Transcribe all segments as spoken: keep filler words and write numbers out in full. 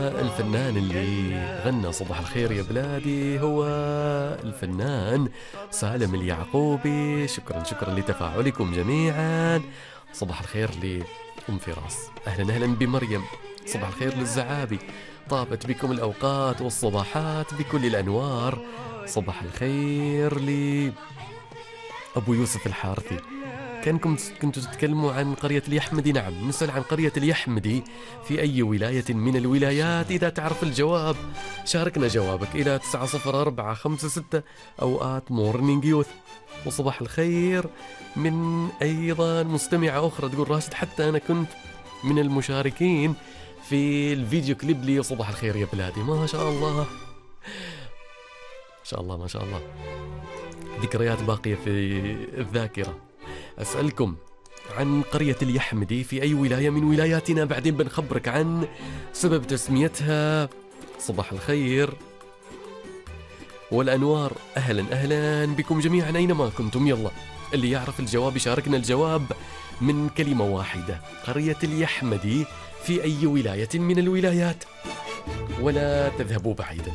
الفنان اللي غنى صباح الخير يا بلادي هو الفنان سالم اليعقوبي. شكرا شكرا لتفاعلكم جميعا. صباح الخير لأم فراس، أهلا أهلا بمريم. صباح الخير للزعابي، طابت بكم الأوقات والصباحات بكل الأنوار. صباح الخير لأبو يوسف الحارثي. كانكم كنتوا تتكلموا عن قرية اليحمدي. نعم، نسأل عن قرية اليحمدي في أي ولاية من الولايات. إذا تعرف الجواب شاركنا جوابك إلى تسعة صفر أربعة خمسة ستة أوقات مورنينج يوث. وصباح الخير من أيضا مستمعة أخرى تقول راشد حتى أنا كنت من المشاركين في الفيديو كليب لي صباح الخير يا بلادي. ما شاء الله ما شاء الله ما شاء الله، ذكريات باقية في الذاكرة. أسألكم عن قرية اليحمدي في أي ولاية من ولاياتنا، بعدين بنخبرك عن سبب تسميتها. صباح الخير والأنوار، أهلا أهلا بكم جميعا أينما كنتم. يلا اللي يعرف الجواب يشاركنا الجواب من كلمة واحدة. قرية اليحمدي في أي ولاية من الولايات، ولا تذهبوا بعيدا.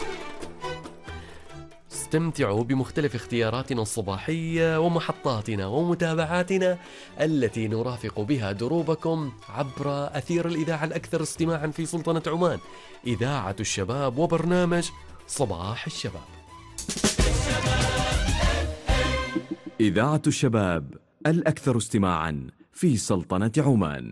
استمتعوا بمختلف اختياراتنا الصباحية ومحطاتنا ومتابعاتنا التي نرافق بها دروبكم عبر أثير الإذاعة الأكثر استماعا في سلطنة عمان، إذاعة الشباب، وبرنامج صباح الشباب. إذاعة الشباب الأكثر استماعا في سلطنة عمان.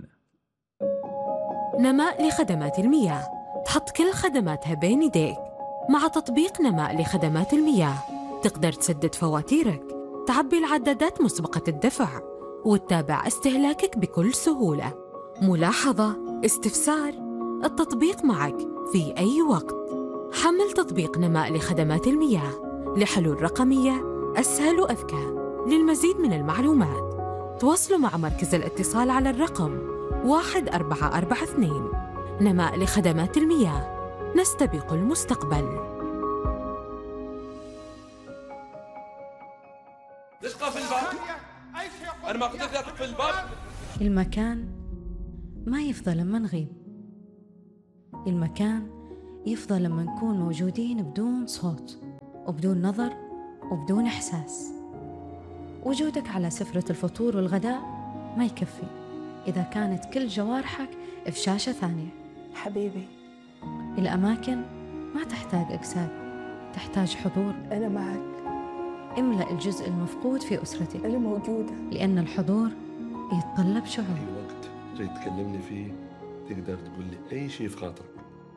نماء لخدمات المياه، تحط كل خدماتها بين يديك. مع تطبيق نماء لخدمات المياه تقدر تسدد فواتيرك، تعبي العدادات مسبقة الدفع، وتتابع استهلاكك بكل سهولة. ملاحظة، استفسار، التطبيق معك في أي وقت. حمل تطبيق نماء لخدمات المياه لحلول رقمية أسهل وأذكى. للمزيد من المعلومات تواصلوا مع مركز الاتصال على الرقم واحد أربعة أربعة اثنين. نماء لخدمات المياه، نستبق المستقبل. ليش قافل الباب؟ أنا ما قلت لك أقفل الباب؟ المكان ما يفضل لما نغيب، المكان يفضل لما نكون موجودين بدون صوت وبدون نظر وبدون إحساس. وجودك على سفرة الفطور والغداء ما يكفي إذا كانت كل جوارحك في شاشة ثانية. حبيبي، الأماكن ما تحتاج أجساد، تحتاج حضور. أنا معك. املأ الجزء المفقود في أسرتك. أنا موجودة. لأن الحضور يتطلب شعور. أي وقت تريد تكلمني فيه تقدر تقول لي أي شيء في خاطرك.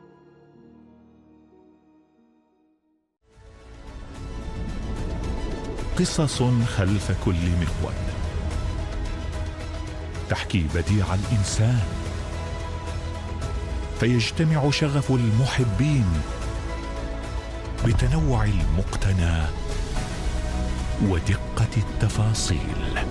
قصص خلف كل مقود تحكي بديع الإنسان، فيجتمع شغف المحبين بتنوع المقتنى ودقة التفاصيل.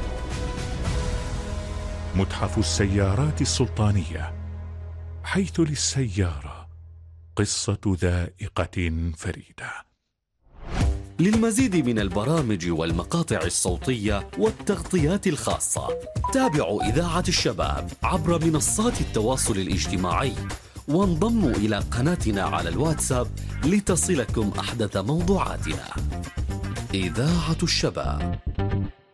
متحف السيارات السلطانية، حيث للسيارة قصة ذائقة فريدة. للمزيد من البرامج والمقاطع الصوتية والتغطيات الخاصة تابعوا إذاعة الشباب عبر منصات التواصل الاجتماعي، وانضموا إلى قناتنا على الواتساب لتصلكم أحدث موضوعاتنا. إذاعة الشباب.